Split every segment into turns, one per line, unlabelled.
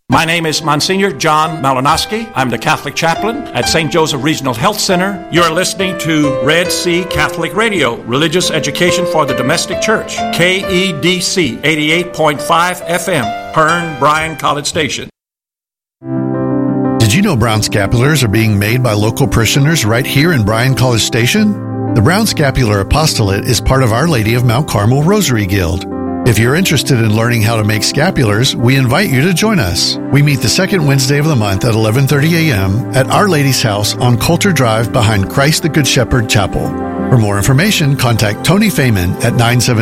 My name is Monsignor John Malinowski. I'm the Catholic chaplain at St. Joseph Regional Health Center. You're listening to Red Sea Catholic Radio, religious education for the domestic church. KEDC 88.5 FM, Hearn Bryan College Station.
Did you know brown scapulars are being made by local parishioners right here in Bryan College Station? The Brown Scapular Apostolate is part of Our Lady of Mount Carmel Rosary Guild. If you're interested in learning how to make scapulars, we invite you to join us. We meet the second Wednesday of the month at 11:30 a.m. at Our Lady's House on Coulter Drive behind Christ the Good Shepherd Chapel. For more information, contact Tony Feynman at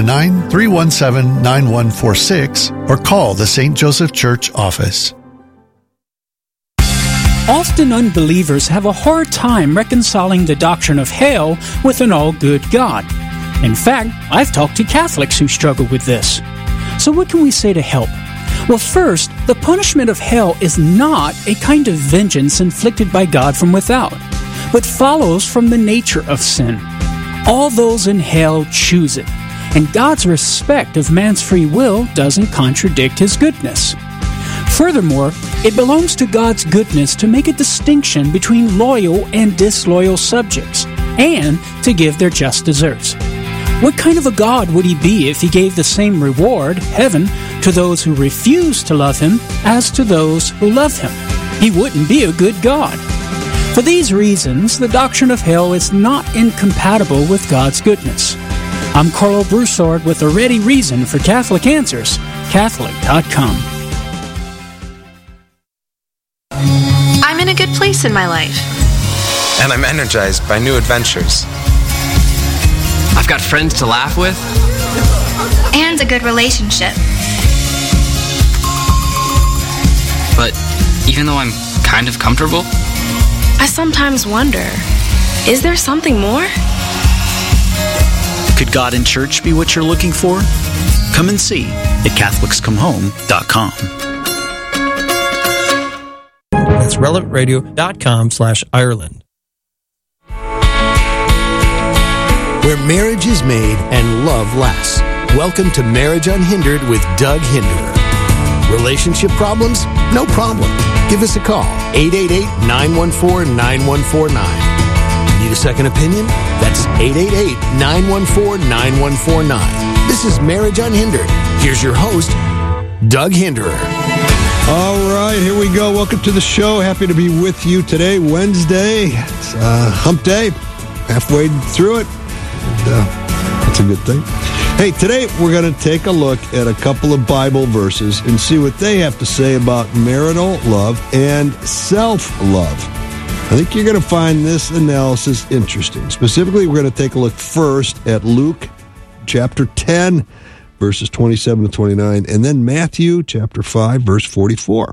979-317-9146 or call the St. Joseph Church office.
Often unbelievers have a hard time reconciling the doctrine of hell with an all-good God. In fact, I've talked to Catholics who struggle with this. So what can we say to help? Well, first, the punishment of hell is not a kind of vengeance inflicted by God from without, but follows from the nature of sin. All those in hell choose it, and God's respect of man's free will doesn't contradict His goodness. Furthermore, it belongs to God's goodness to make a distinction between loyal and disloyal subjects, and to give their just deserts. What kind of a God would He be if He gave the same reward, heaven, to those who refuse to love Him as to those who love Him? He wouldn't be a good God. For these reasons, the doctrine of hell is not incompatible with God's goodness. I'm Carlo Broussard with a ready reason for Catholic Answers, Catholic.com.
I'm in a good place in my life.
And I'm energized by new adventures.
I've got friends to laugh with.
And a good relationship.
But even though I'm kind of comfortable,
I sometimes wonder, is there something more?
Could God in church be what you're looking for? Come and see at CatholicsComeHome.com.
That's relevantradio.com/Ireland. Where marriage is made and love lasts. Welcome to Marriage Unhindered with Doug Hinderer. Relationship problems? No problem. Give us a call. 888-914-9149. Need a second opinion? That's 888-914-9149. This is Marriage Unhindered. Here's your host, Doug Hinderer.
All right, here we go. Welcome to the show. Happy to be with you today, Wednesday. It's hump day. Halfway through it. That's a good thing. Hey, today we're going to take a look at a couple of Bible verses and see what they have to say about marital love and self-love. I think you're going to find this analysis interesting. Specifically, we're going to take a look first at Luke chapter 10, verses 27 to 29, and then Matthew chapter 5, verse 44.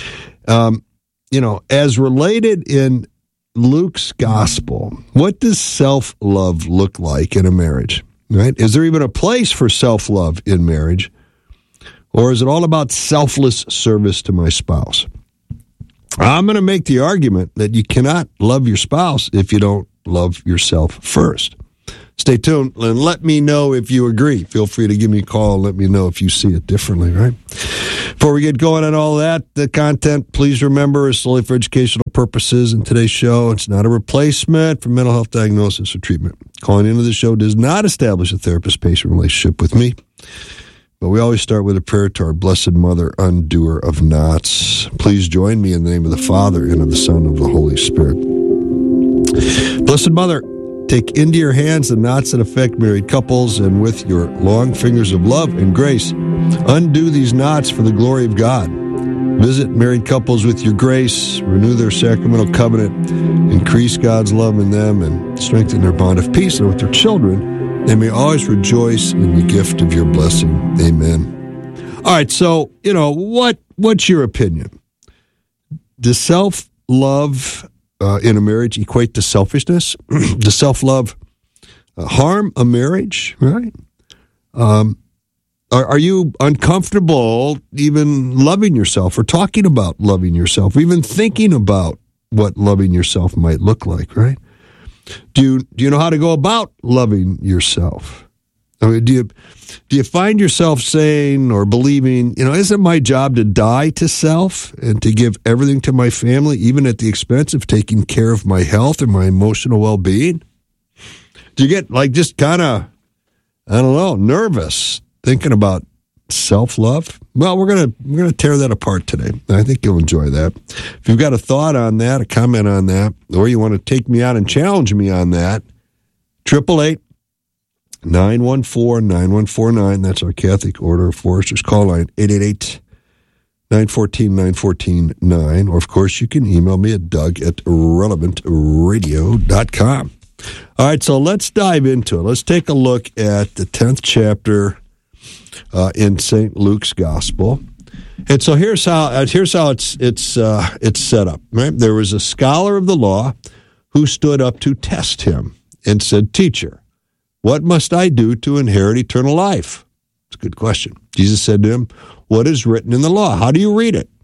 As related in Luke's gospel, what does self-love look like in a marriage? Right? Is there even a place for self-love in marriage? Or is it all about selfless service to my spouse? I'm going to make the argument that you cannot love your spouse if you don't love yourself first. Stay tuned and let me know if you agree. Feel free to give me a call and let me know if you see it differently, right? Before we get going on all that, the content, please remember, is solely for educational purposes in today's show. It's not a replacement for mental health diagnosis or treatment. Calling into the show does not establish a therapist-patient relationship with me. But we always start with a prayer to our Blessed Mother, undoer of knots. Please join me in the name of the Father, and of the Son, and of the Holy Spirit. Blessed Mother, take into your hands the knots that affect married couples, and with your long fingers of love and grace, undo these knots for the glory of God. Visit married couples with your grace, renew their sacramental covenant, increase God's love in them, and strengthen their bond of peace, and with their children, they may always rejoice in the gift of your blessing. Amen. All right, so, what's your opinion? Does self-love in a marriage equate to selfishness? Does self-love harm a marriage, right? Are you uncomfortable even loving yourself or talking about loving yourself, or even thinking about what loving yourself might look like, right? Do you know how to go about loving yourself? I mean, do you find yourself saying or believing, isn't my job to die to self and to give everything to my family, even at the expense of taking care of my health and my emotional well-being? Do you get just kind of, nervous thinking about self-love? Well, we're gonna tear that apart today. I think you'll enjoy that. If you've got a thought on that, a comment on that, or you want to take me out and challenge me on that, 888-914-9149. That's our Catholic Order of Foresters call line, 888-914-914-9. Or, of course, you can email me at doug@relevantradio.com. All right, so let's dive into it. Let's take a look at the 10th chapter in St. Luke's Gospel. And so here's how it's set up. Right? There was a scholar of the law who stood up to test him and said, "Teacher, what must I do to inherit eternal life?" It's a good question. Jesus said to him, "What is written in the law? How do you read it?"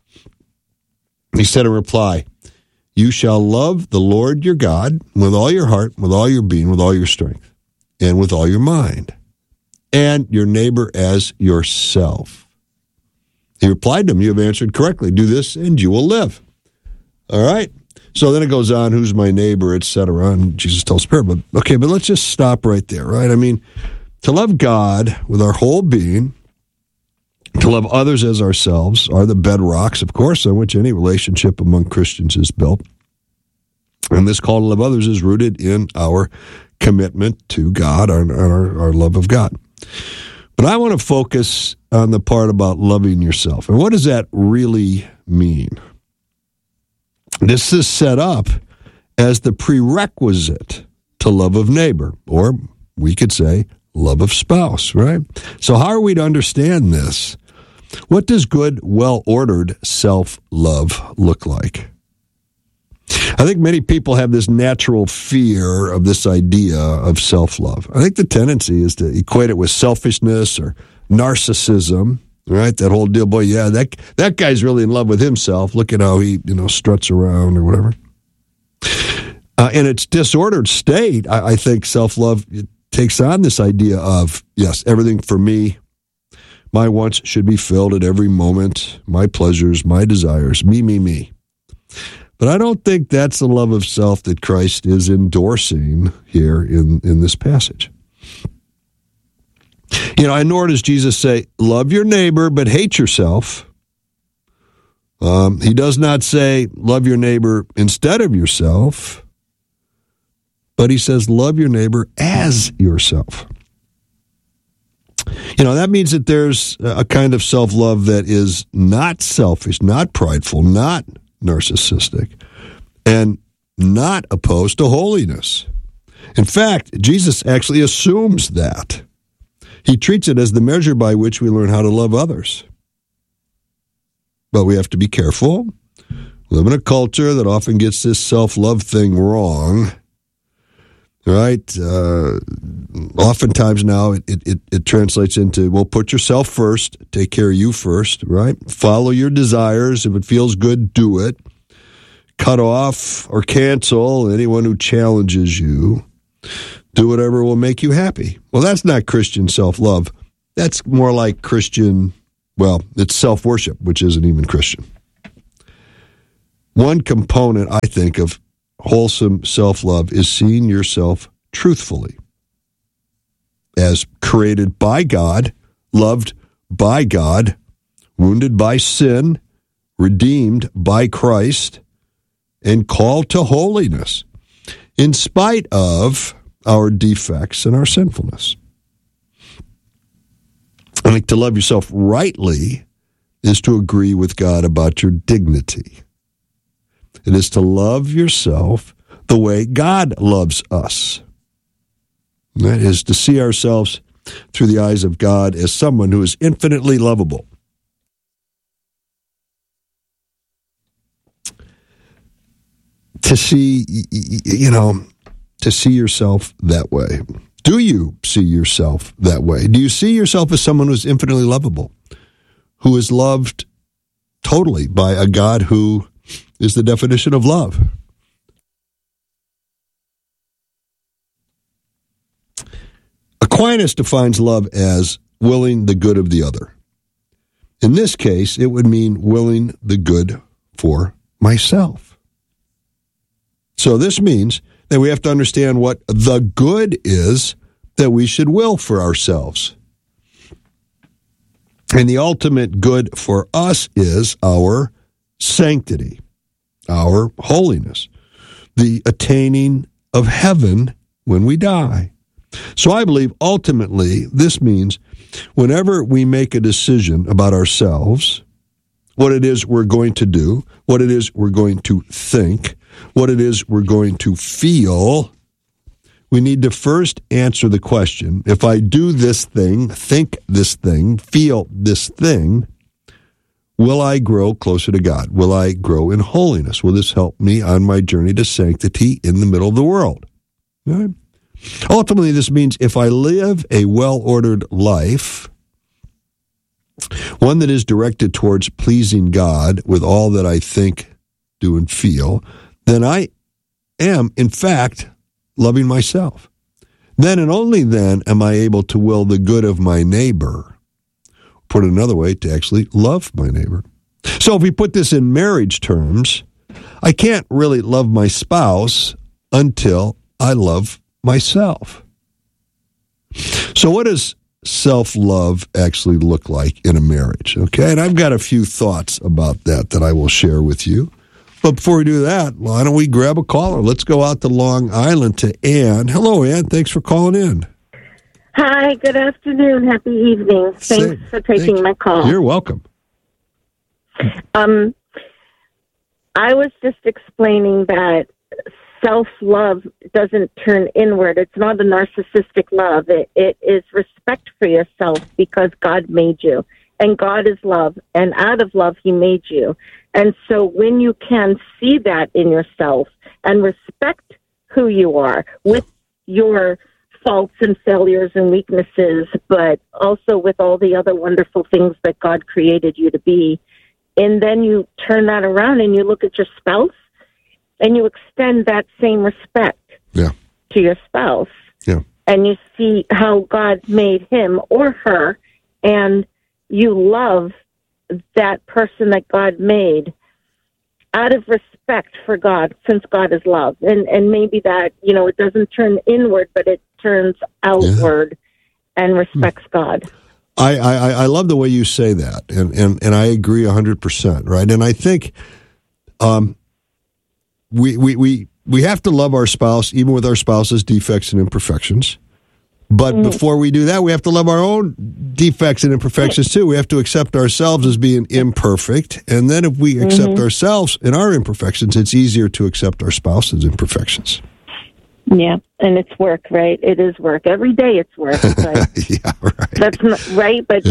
He said in reply, "You shall love the Lord your God with all your heart, with all your being, with all your strength, and with all your mind, and your neighbor as yourself." He replied to him, "You have answered correctly. Do this, and you will live." All right. So then it goes on, who's my neighbor, etc. And Jesus tells parable. Okay, but let's just stop right there, right? I mean, to love God with our whole being, to love others as ourselves, are the bedrocks, of course, on which any relationship among Christians is built. And this call to love others is rooted in our commitment to God, our love of God. But I want to focus on the part about loving yourself. And what does that really mean? This is set up as the prerequisite to love of neighbor, or we could say love of spouse, right? So how are we to understand this? What does good, well-ordered self-love look like? I think many people have this natural fear of this idea of self-love. I think the tendency is to equate it with selfishness or narcissism. Right, that whole deal. Boy, yeah, that guy's really in love with himself. Look at how he, struts around or whatever. In its disordered state, I think self-love takes on this idea of, yes, everything for me. My wants should be filled at every moment. My pleasures, my desires, me. But I don't think that's the love of self that Christ is endorsing here in this passage. And nor does Jesus say, love your neighbor, but hate yourself. He does not say, love your neighbor instead of yourself. But he says, love your neighbor as yourself. That means that there's a kind of self-love that is not selfish, not prideful, not narcissistic, and not opposed to holiness. In fact, Jesus actually assumes that. He treats it as the measure by which we learn how to love others. But we have to be careful. We live in a culture that often gets this self-love thing wrong. Right? Oftentimes now it translates into, well, put yourself first, take care of you first, right? Follow your desires. If it feels good, do it. Cut off or cancel anyone who challenges you. Do whatever will make you happy. Well, that's not Christian self-love. That's more like Christian, it's self-worship, which isn't even Christian. One component, I think, of wholesome self-love is seeing yourself truthfully as created by God, loved by God, wounded by sin, redeemed by Christ, and called to holiness in spite of our defects and our sinfulness. I think to love yourself rightly is to agree with God about your dignity. It is to love yourself the way God loves us. That is to see ourselves through the eyes of God as someone who is infinitely lovable. To see, to see yourself that way. Do you see yourself that way? Do you see yourself as someone who's infinitely lovable, who is loved totally by a God who is the definition of love? A Aquinas defines love as willing the good of the other. In this case, it would mean willing the good for myself. So this means that we have to understand what the good is that we should will for ourselves. And the ultimate good for us is our sanctity, our holiness, the attaining of heaven when we die. So I believe ultimately this means whenever we make a decision about ourselves, what it is we're going to do, what it is we're going to think, what it is we're going to feel, we need to first answer the question, if I do this thing, think this thing, feel this thing, will I grow closer to God? Will I grow in holiness? Will this help me on my journey to sanctity in the middle of the world? Right? Ultimately, this means if I live a well-ordered life, one that is directed towards pleasing God with all that I think, do, and feel, then I am, in fact, loving myself. Then and only then am I able to will the good of my neighbor. Put it another way, to actually love my neighbor. So if we put this in marriage terms, I can't really love my spouse until I love myself. So what does self-love actually look like in a marriage? Okay, and I've got a few thoughts about that I will share with you. But before we do that, why don't we grab a caller? Let's go out to Long Island to Ann. Hello, Ann. Thanks for calling in.
Hi, good afternoon. Happy evening. Thanks for taking my call.
You're welcome.
I was just explaining that self-love doesn't turn inward. It's not a narcissistic love. It is respect for yourself because God made you. And God is love. And out of love, He made you. And so when you can see that in yourself and respect who you are with your faults and failures and weaknesses, but also with all the other wonderful things that God created you to be, and then you turn that around and you look at your spouse and you extend that same respect to your spouse. Yeah. And you see how God made him or her, and you love that person that God made out of respect for God, since God is love. And maybe that, it doesn't turn inward, but it turns outward and respects God.
I love the way you say that, and I agree 100%, right? And I think we have to love our spouse, even with our spouse's defects and imperfections. But before we do that, we have to love our own defects and imperfections too. We have to accept ourselves as being imperfect. And then if we accept ourselves and our imperfections, it's easier to accept our spouse's imperfections.
Yeah, and it's work, right? It is work. Every day it's work. But
yeah, right.
That's not right, but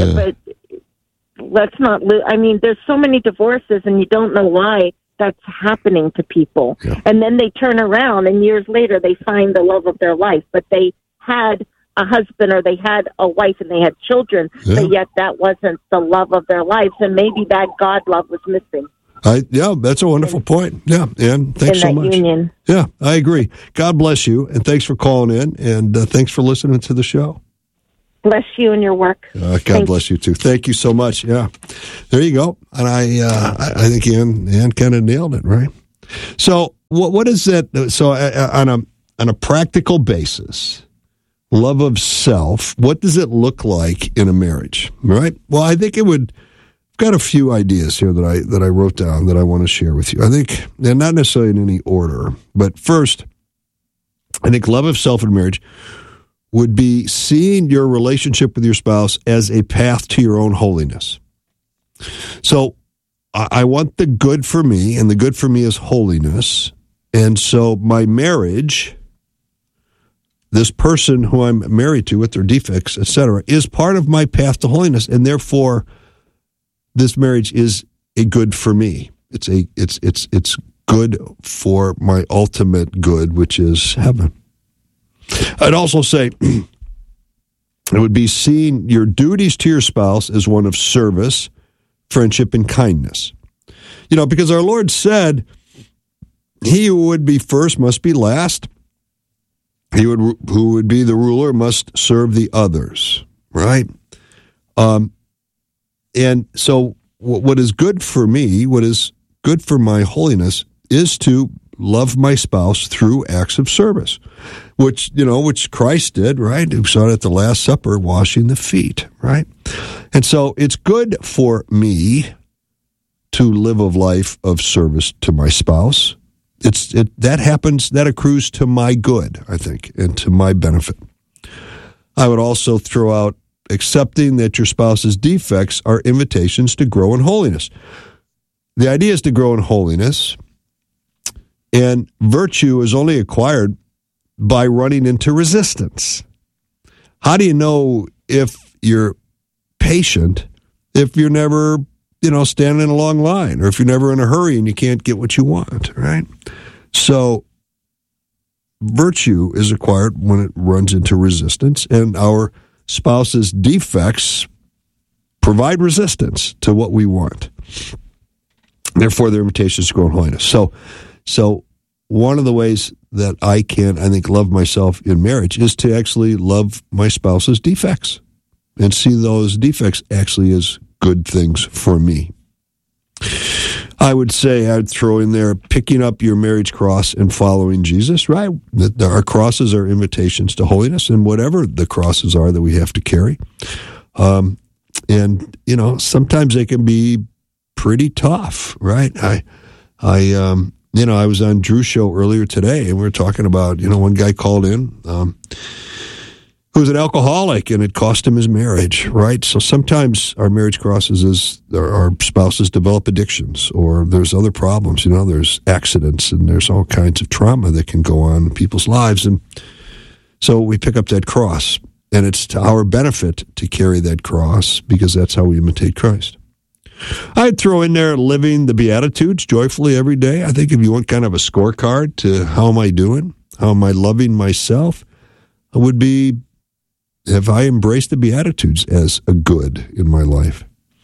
let's not I mean, there's so many divorces and you don't know why that's happening to people. Yeah. And then they turn around and years later they find the love of their life, but they had a husband or they had a wife and they had children, but yet that wasn't the love of their lives, and maybe that God love was missing.
That's a wonderful point. Yeah, and thanks so much. Union. Yeah, I agree. God bless you, and thanks for calling in, and thanks for listening to the show.
Bless you and your work.
God bless you too. Thank you so much. Yeah, there you go. And I think Ann kind of nailed it, right? So what is that? So on a practical basis, love of self, what does it look like in a marriage, right? Well, I think I've got a few ideas here that I wrote down that I want to share with you. I think they're not necessarily in any order, but first, I think love of self in marriage would be seeing your relationship with your spouse as a path to your own holiness. So I want the good for me, and the good for me is holiness. And so my marriage, this person who I'm married to with their defects, etc., is part of my path to holiness, and therefore this marriage is a good for me. It's good for my ultimate good, which is heaven. I'd also say it would be seeing your duties to your spouse as one of service, friendship, and kindness. Because our Lord said, he who would be first must be last, who would be the ruler must serve the others, right? And so what is good for me, what is good for my holiness, is to love my spouse through acts of service, which Christ did, right? We saw it at the Last Supper, washing the feet, right? And so it's good for me to live a life of service to my spouse. That accrues to my good, I think, and to my benefit. I would also throw out accepting that your spouse's defects are invitations to grow in holiness. The idea is to grow in holiness, and virtue is only acquired by running into resistance. How do you know if you're patient if you're never, standing in a long line, or if you're never in a hurry and you can't get what you want, right? So virtue is acquired when it runs into resistance, and our spouse's defects provide resistance to what we want. Therefore, their invitations to grow in holiness. So one of the ways that I think, love myself in marriage is to actually love my spouse's defects and see those defects actually as good things for me. I would say I'd throw in there picking up your marriage cross and following Jesus, right? That our crosses are invitations to holiness, and whatever the crosses are that we have to carry. And sometimes they can be pretty tough, right? I was on Drew's show earlier today, and we were talking about, one guy called in who was an alcoholic, and it cost him his marriage, right? So sometimes our marriage crosses is our spouses develop addictions, or there's other problems, there's accidents, and there's all kinds of trauma that can go on in people's lives. And so we pick up that cross, and it's to our benefit to carry that cross, because that's how we imitate Christ. I'd throw in there living the Beatitudes joyfully every day. I think if you want kind of a scorecard to how am I doing, how am I loving myself, it would be, have I embraced the Beatitudes as a good in my life?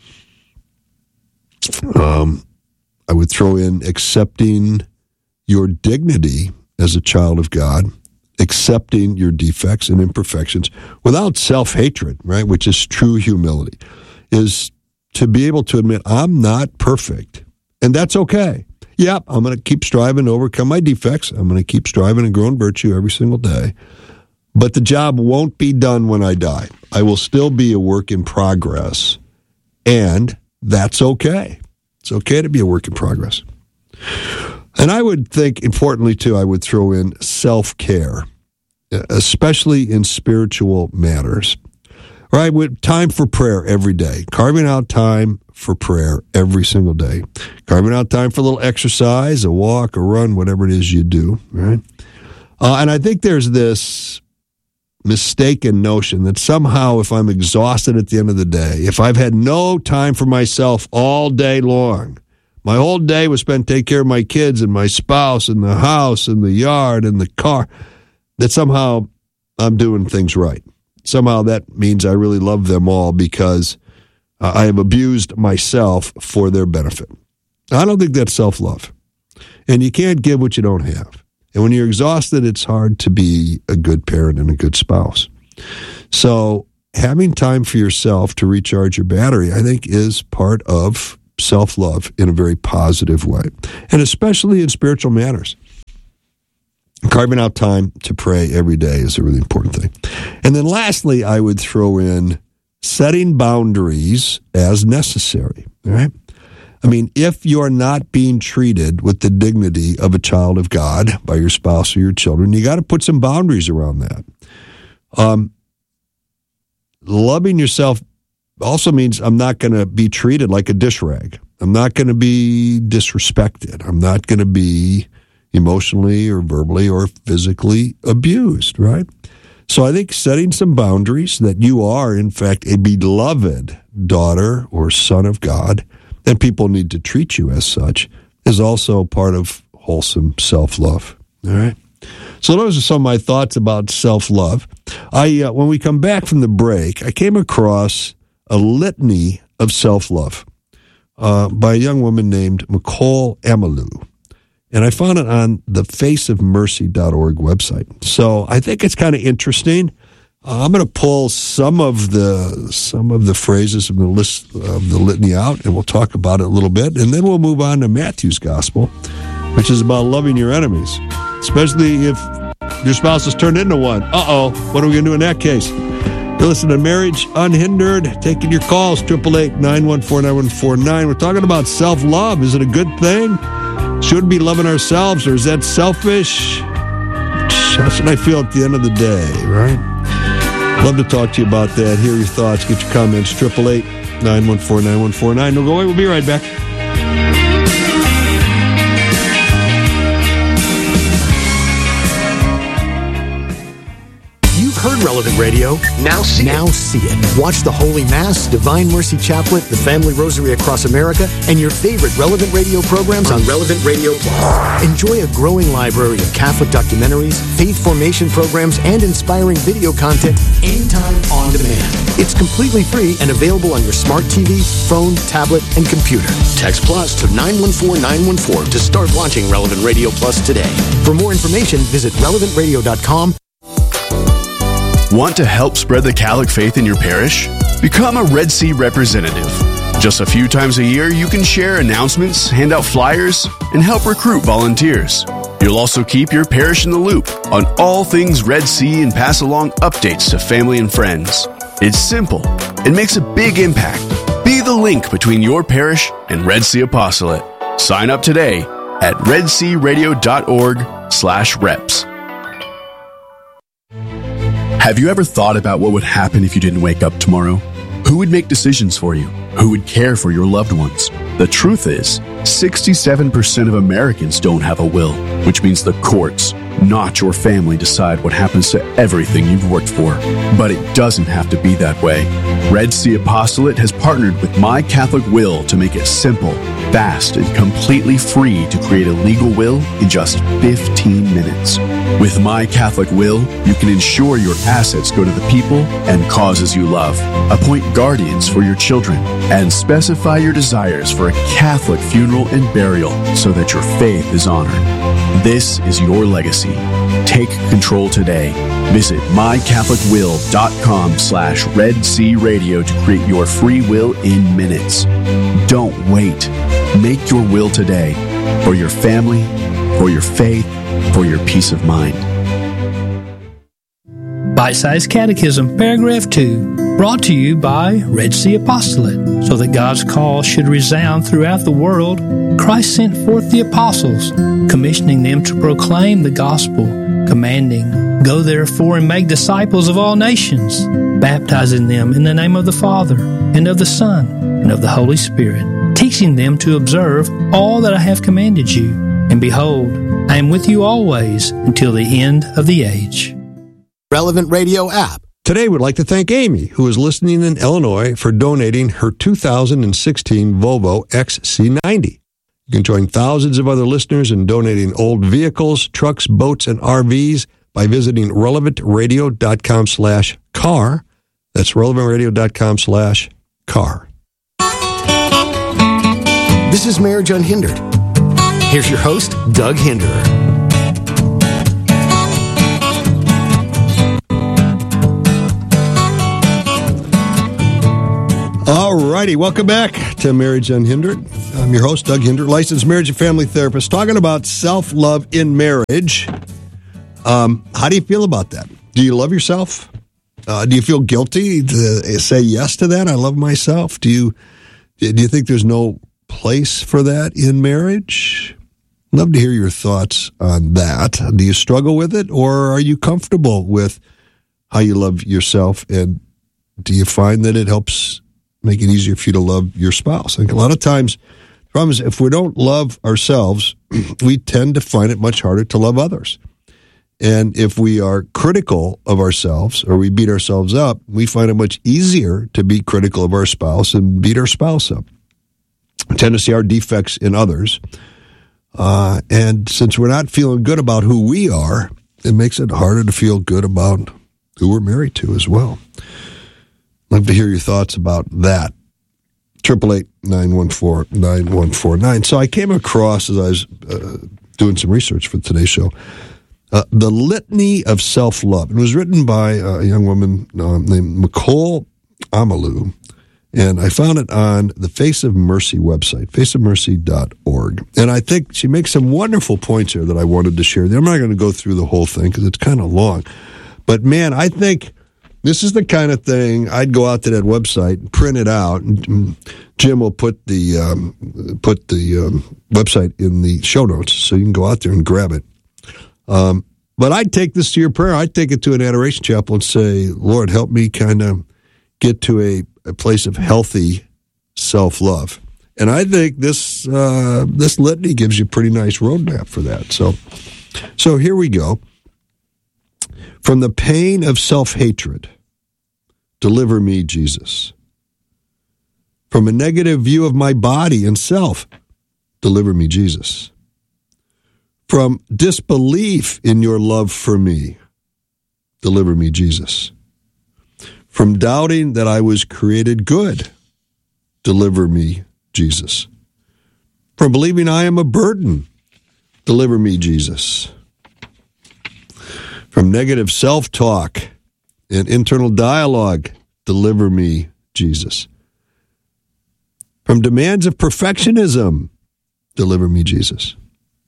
I would throw in accepting your dignity as a child of God, accepting your defects and imperfections without self-hatred, right, which is true humility, is to be able to admit I'm not perfect, and that's okay. Yep, I'm going to keep striving to overcome my defects. I'm going to keep striving and grow in virtue every single day. But the job won't be done when I die. I will still be a work in progress, and that's okay. It's okay to be a work in progress. And I would think, importantly, too, I would throw in self-care, especially in spiritual matters. Right, with time for prayer every day, carving out time for prayer every single day, carving out time for a little exercise, a walk, a run, whatever it is you do, right? And I think there's this mistaken notion that somehow if I'm exhausted at the end of the day, if I've had no time for myself all day long, my whole day was spent taking care of my kids and my spouse and the house and the yard and the car, that somehow I'm doing things right. Somehow that means I really love them all because I have abused myself for their benefit. I don't think that's self-love. And you can't give what you don't have. And when you're exhausted, it's hard to be a good parent and a good spouse. So having time for yourself to recharge your battery, I think, is part of self-love in a very positive way, and especially in spiritual matters. Carving out time to pray every day is a really important thing. And then lastly, I would throw in setting boundaries as necessary, all right? I mean, if you're not being treated with the dignity of a child of God by your spouse or your children, you got to put some boundaries around that. Loving yourself also means I'm not going to be treated like a dish rag. I'm not going to be disrespected. I'm not going to be emotionally or verbally or physically abused, right? So I think setting some boundaries that you are, in fact, a beloved daughter or son of God, and people need to treat you as such, is also part of wholesome self-love, all right? So those are some of my thoughts about self-love. When we come back from the break, I came across a litany of self-love by a young woman named Nicole Amalou. And I found it on the faceofmercy.org website. So I think it's kind of interesting. I'm going to pull some of the phrases from the list of the litany out, and we'll talk about it a little bit. And then we'll move on to Matthew's gospel, which is about loving your enemies, especially if your spouse has turned into one. What are we going to do in that case? You're listening to Marriage Unhindered, taking your calls, 888-914-9149. We're talking about self-love. Is it a good thing? Should we be loving ourselves, or is that selfish? That's what I feel at the end of the day, right? Love to talk to you about that. Hear your thoughts. Get your comments. 888-914-9149. No, go away. We'll be right back.
Heard Relevant Radio. Now see it. Watch the Holy Mass, Divine Mercy Chaplet, the Family Rosary Across America, and your favorite Relevant Radio programs on Relevant Radio Plus. Enjoy a growing library of Catholic documentaries, faith formation programs, and inspiring video content anytime on demand. It's completely free and available on your smart TV, phone, tablet, and computer. Text Plus to 914-914 to start launching Relevant Radio Plus today. For more information, visit relevantradio.com.
Want to help spread the Catholic faith in your parish? Become a Red Sea representative. Just a few times a year, you can share announcements, hand out flyers, and help recruit volunteers. You'll also keep your parish in the loop on all things Red Sea and pass along updates to family and friends. It's simple. It makes a big impact. Be the link between your parish and Red Sea Apostolate. Sign up today at redsearadio.org/reps. Have you ever thought about what would happen if you didn't wake up tomorrow? Who would make decisions for you? Who would care for your loved ones? The truth is, 67% of Americans don't have a will, which means the courts, not your family, decide what happens to everything you've worked for. But it doesn't have to be that way. Red Sea Apostolate has partnered with My Catholic Will to make it simple, fast, and completely free to create a legal will in just 15 minutes. With My Catholic Will, you can ensure your assets go to the people and causes you love, appoint guardians for your children, and specify your desires for a Catholic funeral and burial so that your faith is honored. This is your legacy. Take control today. Visit mycatholicwill.com/Red Sea Radio to create your free will in minutes. Don't wait. Make your will today for your family, for your faith, for your peace of mind.
Bite-Sized Catechism, Paragraph 2, brought to you by Red Sea Apostolate. So that God's call should resound throughout the world, Christ sent forth the apostles, commissioning them to proclaim the gospel, commanding, "Go therefore and make disciples of all nations, baptizing them in the name of the Father, and of the Son, and of the Holy Spirit, teaching them to observe all that I have commanded you. And behold, I am with you always until the end of the age."
Relevant Radio app.
Today, we'd like to thank Amy, who is listening in Illinois, for donating her 2016 Volvo XC90. You can join thousands of other listeners in donating old vehicles, trucks, boats, and RVs by visiting relevantradio.com/car. That's relevantradio.com/car.
This is Marriage Unhindered. Here's your host, Doug Hinderer.
All righty, welcome back to Marriage Unhindered. I'm your host, Doug Hinderer, licensed marriage and family therapist, talking about self-love in marriage. How do you feel about that? Do you love yourself? Do you feel guilty to say yes to that? I love myself. Do you think there's no place for that in marriage? Love to hear your thoughts on that. Do you struggle with it, or are you comfortable with how you love yourself? And do you find that it helps make it easier for you to love your spouse? I think a lot of times, the problem is if we don't love ourselves, we tend to find it much harder to love others. And if we are critical of ourselves or we beat ourselves up, we find it much easier to be critical of our spouse and beat our spouse up. We tend to see our defects in others. And since we're not feeling good about who we are, it makes it harder to feel good about who we're married to as well. I'd love to hear your thoughts about that. 888-914-9149. So I came across, as I was doing some research for today's show. The Litany of Self-Love. It was written by a young woman named Nicole Amalu, and I found it on the Face of Mercy website, faceofmercy.org. And I think she makes some wonderful points here that I wanted to share. I'm not going to go through the whole thing because it's kind of long. But, man, I think this is the kind of thing I'd go out to that website and print it out. And Jim will put the website in the show notes so you can go out there and grab it. But I'd take this to your prayer. I'd take it to an adoration chapel and say, Lord, help me kind of get to a place of healthy self-love. And I think this litany gives you a pretty nice roadmap for that. So here we go. From the pain of self-hatred, deliver me, Jesus. From a negative view of my body and self, deliver me, Jesus. From disbelief in your love for me, deliver me, Jesus. From doubting that I was created good, deliver me, Jesus. From believing I am a burden, deliver me, Jesus. From negative self-talk and internal dialogue, deliver me, Jesus. From demands of perfectionism, deliver me, Jesus.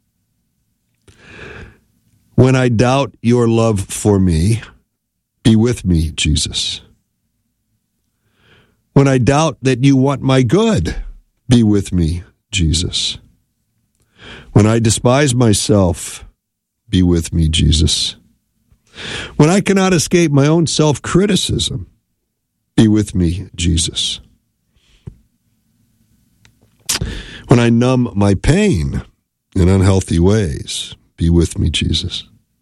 When I doubt your love for me, be with me, Jesus. When I doubt that you want my good, be with me, Jesus. When I despise myself, be with me, Jesus. When I cannot escape my own self-criticism, be with me, Jesus. When I numb my pain in unhealthy ways, be with me, Jesus.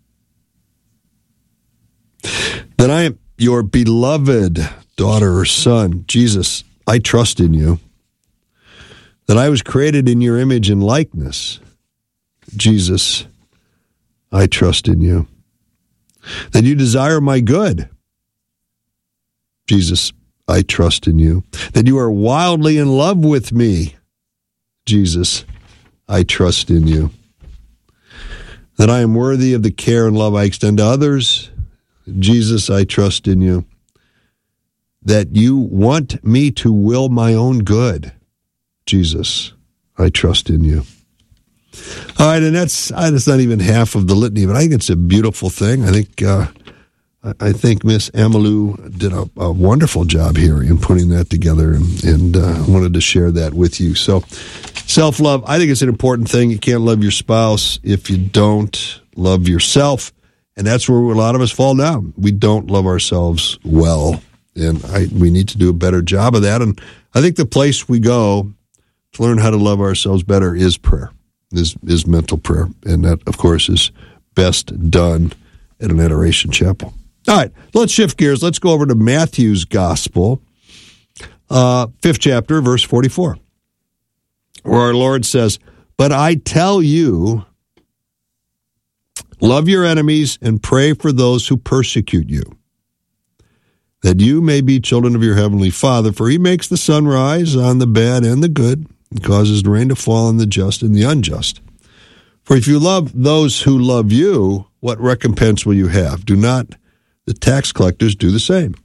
That I am your beloved daughter or son. Jesus, I trust in you. That I was created in your image and likeness. Jesus, I trust in you. That you desire my good. Jesus, I trust in you. That you are wildly in love with me. Jesus, I trust in you. That I am worthy of the care and love I extend to others. Jesus, I trust in you. That you want me to will my own good. Jesus, I trust in you. All right, and that's not even half of the litany, but I think it's a beautiful thing. I think Miss Amalu did a wonderful job here in putting that together, and wanted to share that with you. So, self-love, I think it's an important thing. You can't love your spouse if you don't love yourself, and that's where a lot of us fall down. We don't love ourselves well, and we need to do a better job of that. And I think the place we go to learn how to love ourselves better is prayer, is mental prayer, and that, of course, is best done at an adoration chapel. All right, let's shift gears. Let's go over to Matthew's Gospel, 5th chapter, verse 44, where our Lord says, "But I tell you, love your enemies and pray for those who persecute you, that you may be children of your heavenly Father, for he makes the sun rise on the bad and the good, and causes the rain to fall on the just and the unjust. For if you love those who love you, what recompense will you have? Do not the tax collectors do the same?"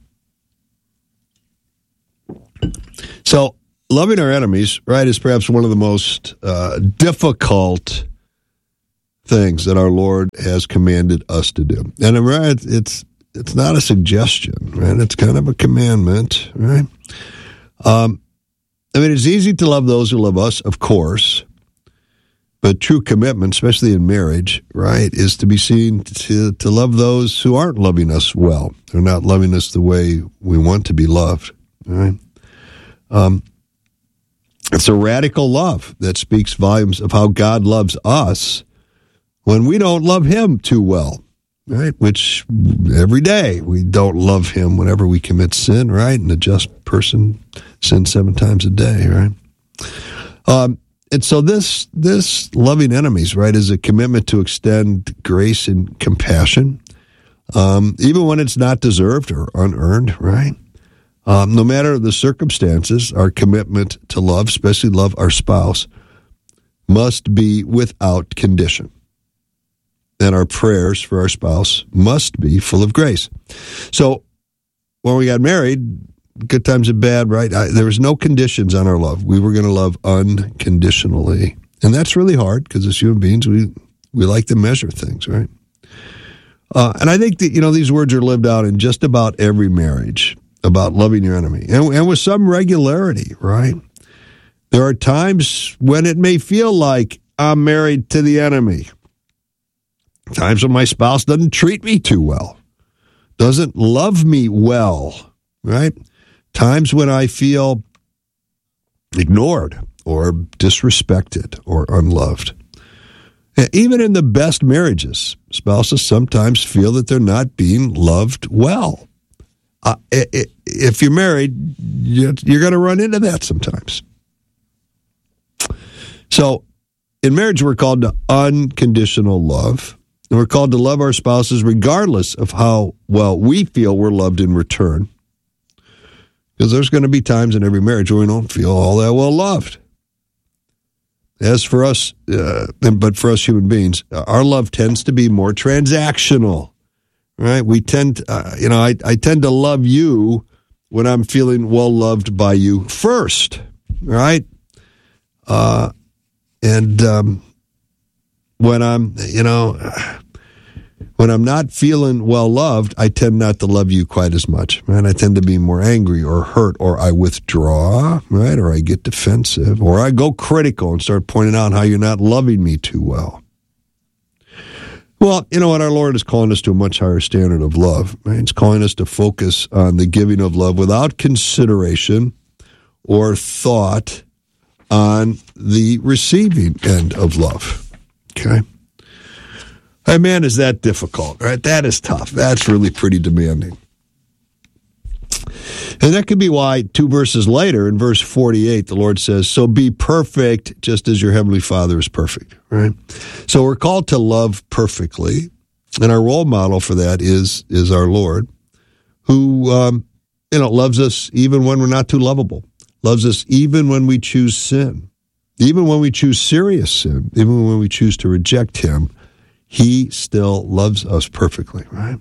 So, loving our enemies, right, is perhaps one of the most difficult things that our Lord has commanded us to do. And it's not a suggestion, right? It's kind of a commandment, right? It's easy to love those who love us, of course. But true commitment, especially in marriage, right, is to be seen to love those who aren't loving us well. They're not loving us the way we want to be loved, right? It's a radical love that speaks volumes of how God loves us when we don't love him too well, right? Which every day we don't love him whenever we commit sin, right? And a just person sins 7 times a day, right? And so this loving enemies, right, is a commitment to extend grace and compassion, even when it's not deserved or unearned, right? No matter the circumstances, our commitment to love, especially love our spouse, must be without condition. And our prayers for our spouse must be full of grace. So when we got married, good times and bad, right? There was no conditions on our love. We were going to love unconditionally. And that's really hard because as human beings, we like to measure things, right? And I think that, these words are lived out in just about every marriage about loving your enemy. And with some regularity, right? There are times when it may feel like I'm married to the enemy. Times when my spouse doesn't treat me too well, doesn't love me well, right? Times when I feel ignored or disrespected or unloved. Even in the best marriages, spouses sometimes feel that they're not being loved well. If you're married, you're going to run into that sometimes. So in marriage, we're called to unconditional love. And we're called to love our spouses regardless of how well we feel we're loved in return. Because there's going to be times in every marriage where we don't feel all that well loved. As for us, but for us human beings, our love tends to be more transactional, right? We tend, I tend to love you when I'm feeling well loved by you first, right? When I'm, when I'm not feeling well loved, I tend not to love you quite as much, right? I tend to be more angry or hurt, or I withdraw, right? Or I get defensive, or I go critical and start pointing out how you're not loving me too well. Well, you know what? Our Lord is calling us to a much higher standard of love, right? He's calling us to focus on the giving of love without consideration or thought on the receiving end of love. Okay? Hey, man, is that difficult, right? That is tough. That's really pretty demanding. And that could be why 2 verses later, in verse 48, the Lord says, so be perfect just as your heavenly Father is perfect, right? So we're called to love perfectly, and our role model for that is our Lord, who, loves us even when we're not too lovable, loves us even when we choose sin, even when we choose serious sin, even when we choose to reject him. He still loves us perfectly, right?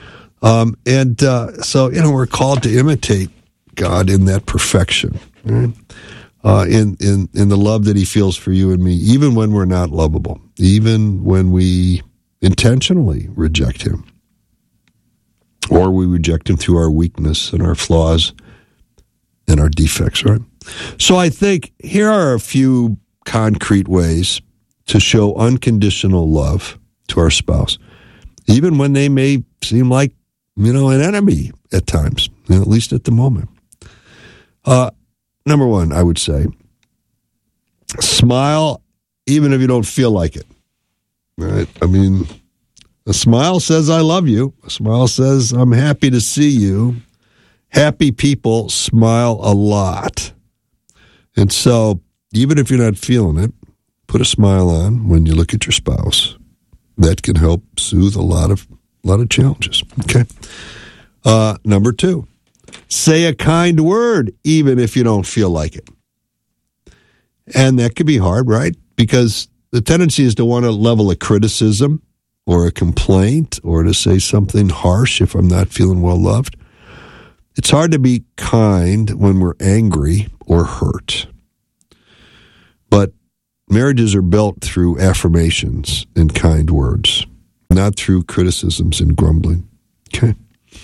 So we're called to imitate God in that perfection, right? In the love that he feels for you and me, even when we're not lovable, even when we intentionally reject him, or we reject him through our weakness and our flaws and our defects, right? So I think here are a few concrete ways to show unconditional love to our spouse, even when they may seem like, an enemy at times, at least at the moment. Number one, I would say, smile even if you don't feel like it. Right? I mean, a smile says I love you. A smile says I'm happy to see you. Happy people smile a lot. And so, even if you're not feeling it, put a smile on when you look at your spouse. That can help soothe a lot of challenges. Okay. Number 2, say a kind word even if you don't feel like it. And that could be hard, right? Because the tendency is to want to level a criticism or a complaint or to say something harsh if I'm not feeling well loved. It's hard to be kind when we're angry or hurt. But marriages are built through affirmations and kind words, not through criticisms and grumbling. Okay.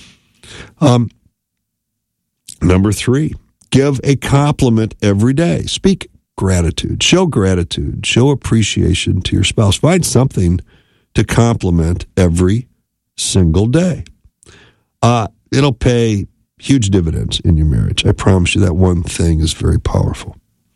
Number 3, give a compliment every day. Speak gratitude. Show appreciation to your spouse. Find something to compliment every single day. It'll pay huge dividends in your marriage. I promise you that one thing is very powerful.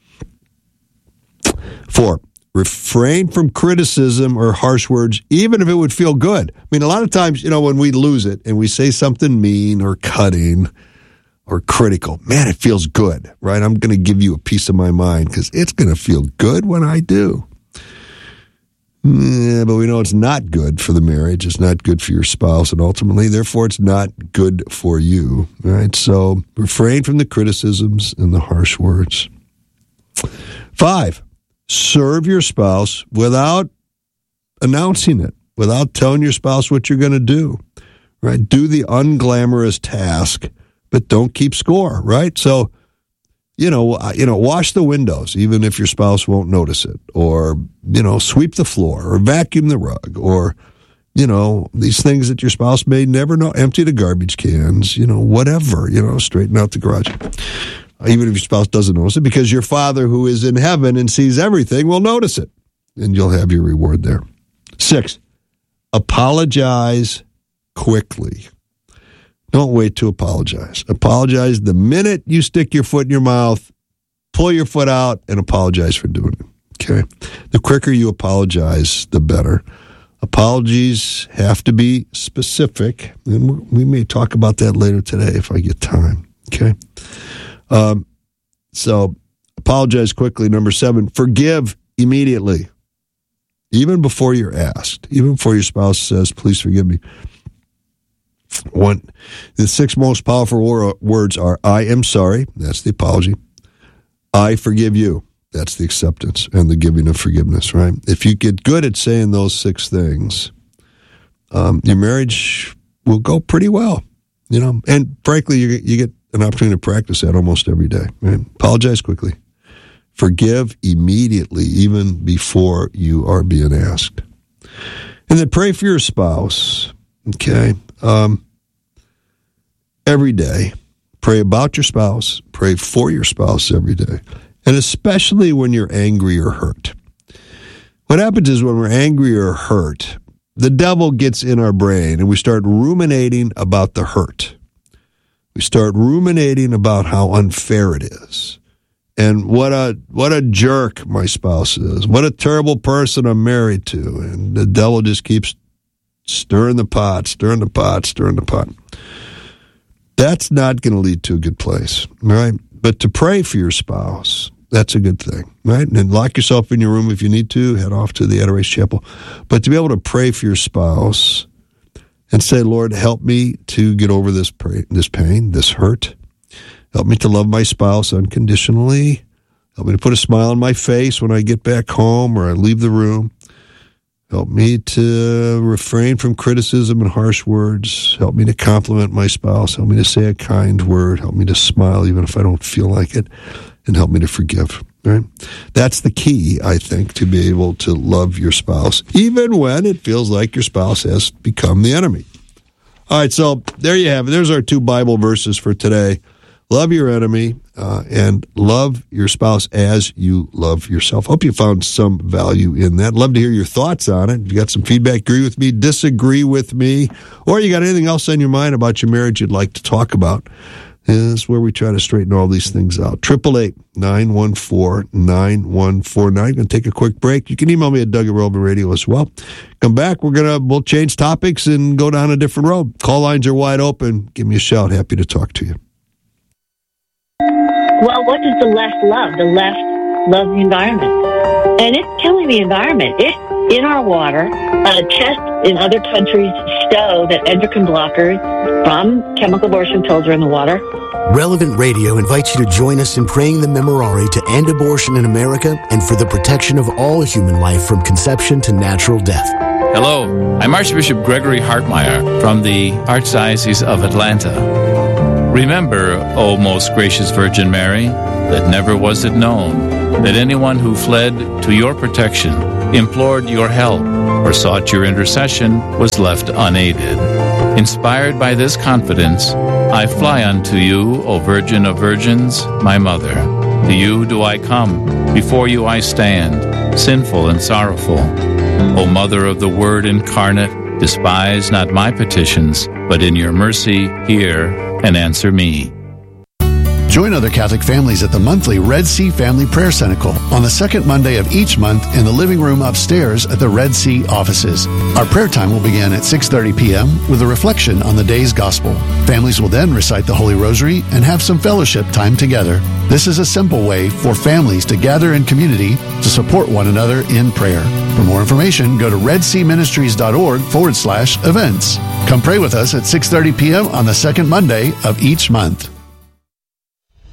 4, refrain from criticism or harsh words, even if it would feel good. I mean, a lot of times, when we lose it and we say something mean or cutting or critical, man, it feels good, right? I'm going to give you a piece of my mind because it's going to feel good when I do. Yeah, but we know it's not good for the marriage. It's not good for your spouse, and ultimately, therefore, it's not good for you, right? So refrain from the criticisms and the harsh words. 5, serve your spouse without announcing it, without telling your spouse what you're going to do, right? Do the unglamorous task, but don't keep score, right? So, wash the windows, even if your spouse won't notice it, or, sweep the floor, or vacuum the rug, or, these things that your spouse may never know, empty the garbage cans, whatever, straighten out the garage. Even if your spouse doesn't notice it, because your Father who is in heaven and sees everything will notice it, and you'll have your reward there. 6, apologize quickly. Don't wait to apologize. Apologize the minute you stick your foot in your mouth, pull your foot out, and apologize for doing it. Okay? The quicker you apologize, the better. Apologies have to be specific, and we may talk about that later today if I get time. Okay? So apologize quickly. Number 7, forgive immediately, even before you're asked, even before your spouse says, please forgive me. The 6 most powerful words are, I am sorry. That's the apology. I forgive you. That's the acceptance and the giving of forgiveness, right? If you get good at saying those 6 things, your marriage will go pretty well, And frankly, you get an opportunity to practice that almost every day, right? Apologize quickly. Forgive immediately, even before you are being asked. And then pray for your spouse, okay? Every day. Pray about your spouse. Pray for your spouse every day. And especially when you're angry or hurt. What happens is when we're angry or hurt, the devil gets in our brain and we start ruminating about the hurt. We start ruminating about how unfair it is. And what a jerk my spouse is. What a terrible person I'm married to. And the devil just keeps stirring the pot. That's not going to lead to a good place, right? But to pray for your spouse, that's a good thing, right? And lock yourself in your room if you need to. Head off to the Adoration Chapel. But to be able to pray for your spouse and say, Lord, help me to get over this pain, this hurt. Help me to love my spouse unconditionally. Help me to put a smile on my face when I get back home or I leave the room. Help me to refrain from criticism and harsh words. Help me to compliment my spouse. Help me to say a kind word. Help me to smile even if I don't feel like it. And help me to forgive. Right? That's the key, I think, to be able to love your spouse, even when it feels like your spouse has become the enemy. All right, so there you have it. There's our 2 Bible verses for today. Love your enemy and love your spouse as you love yourself. Hope you found some value in that. Love to hear your thoughts on it. If you got some feedback, agree with me, disagree with me, or you got anything else on your mind about your marriage you'd like to talk about, this is where we try to straighten all these things out. 888-914-9149. Going to take a quick break. You can email me at Doug@RelevantRadio as well. Come back. We'll change topics and go down a different road. Call lines are wide open. Give me a shout. Happy to talk to you.
Well, what does the left love? The left loves the environment. And it's killing the environment. It's in our water. Tests in other countries show that endocrine blockers from chemical abortion pills are in the water.
Relevant Radio invites you to join us in praying the Memorare to end abortion in America and for the protection of all human life from conception to natural death.
Hello, I'm Archbishop Gregory Hartmeyer from the Archdiocese of Atlanta. Remember, O most gracious Virgin Mary, that never was it known that anyone who fled to your protection, implored your help, or sought your intercession was left unaided. Inspired by this confidence, I fly unto you, O Virgin of Virgins, my Mother. To you do I come, before you I stand, sinful and sorrowful. O Mother of the Word incarnate, despise not my petitions, but in your mercy hear and answer me.
Join other Catholic families at the monthly Red Sea Family Prayer Cenacle on the second Monday of each month in the living room upstairs at the Red Sea offices. Our prayer time will begin at 6:30 p.m. with a reflection on the day's gospel. Families will then recite the Holy Rosary and have some fellowship time together. This is a simple way for families to gather in community to support one another in prayer. For more information, go to redseaministries.org/events. Come pray with us at 6:30 p.m. on the second Monday of each month.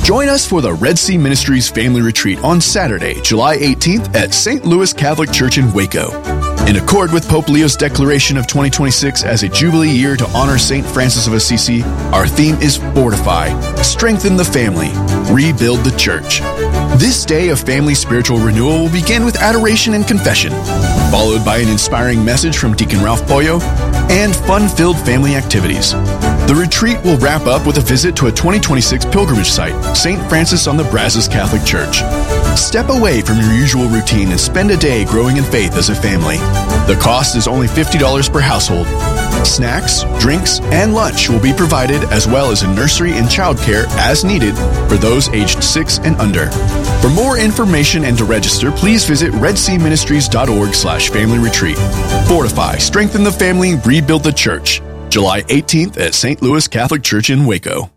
Join us for the Red Sea Ministries Family Retreat on Saturday, July 18th at St. Louis Catholic Church in Waco. In accord with Pope Leo's declaration of 2026 as a Jubilee year to honor St. Francis of Assisi, our theme is Fortify, Strengthen the Family, Rebuild the Church. This day of family spiritual renewal will begin with adoration and confession, followed by an inspiring message from Deacon Ralph Pollo and fun-filled family activities. The retreat will wrap up with a visit to a 2026 pilgrimage site, St. Francis on the Brazos Catholic Church. Step away from your usual routine and spend a day growing in faith as a family. The cost is only $50 per household. Snacks, drinks, and lunch will be provided, as well as a nursery and childcare as needed for those aged 6 and under. For more information and to register, please visit redseaministries.org/family retreat. Fortify, strengthen the family, rebuild the church. July 18th at St. Louis Catholic Church in Waco.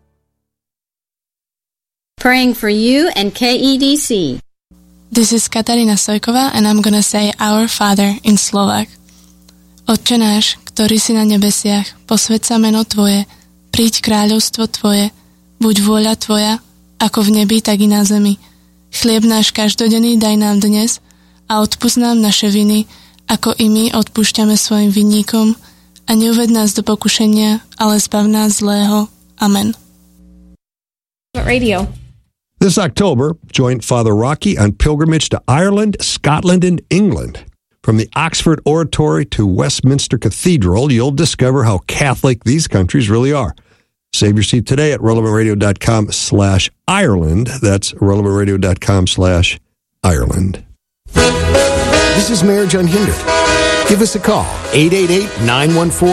Praying for you and KEDC.
This is Katarína Sojková and I'm gonna say Our Father in Slovak. Otče náš, ktorý si na nebesiach, posväť sa meno Tvoje, príď kráľovstvo Tvoje, buď vôľa Tvoja, ako v nebi, tak i na zemi. Chlieb náš každodenný daj nám dnes a odpusť nám naše viny, ako i my odpúšťame svojim vinníkom, a neuved nás do pokušenia, ale zbav nás zlého. Amen.
Radio.
This October, join Father Rocky on pilgrimage to Ireland, Scotland, and England. From the Oxford Oratory to Westminster Cathedral, you'll discover how Catholic these countries really are. Save your seat today at relevantradio.com/Ireland. That's relevantradio.com/Ireland.
This is Marriage Unhindered. Give us a call, 888-914